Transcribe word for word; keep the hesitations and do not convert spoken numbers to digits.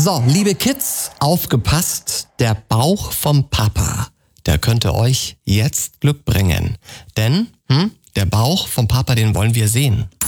So, liebe Kids, aufgepasst, der Bauch vom Papa, der könnte euch jetzt Glück bringen. Denn hm, der Bauch vom Papa, den wollen wir sehen.